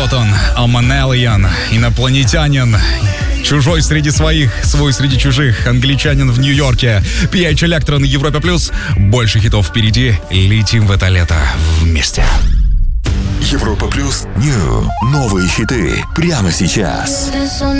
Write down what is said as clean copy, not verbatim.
Вот он, Оманелиан, инопланетянин. Чужой среди своих, свой среди чужих, англичанин в Нью-Йорке. PH Electro на Европе Плюс. Больше хитов впереди. Летим в это лето вместе. Европа Плюс. Новые хиты прямо сейчас.